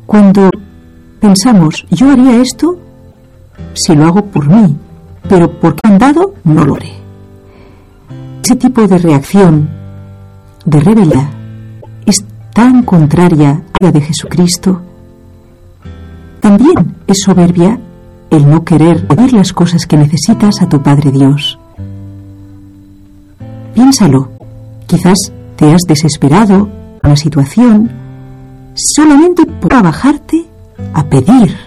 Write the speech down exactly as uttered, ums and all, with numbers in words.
Cuando pensamos, yo haría esto si lo hago por mí, pero porque han dado, no lo haré. Ese tipo de reacción, de rebeldía, es tan contraria a la de Jesucristo. También es soberbia el no querer pedir las cosas que necesitas a tu Padre Dios. Piénsalo, quizás te has desesperado en una situación solamente por bajarte a pedir